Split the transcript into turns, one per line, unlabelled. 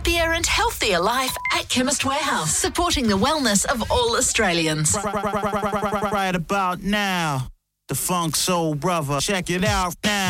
happier and healthier life at Chemist Warehouse, supporting the wellness of all Australians.
Right about now, the Funk Soul Brother. Check it out now.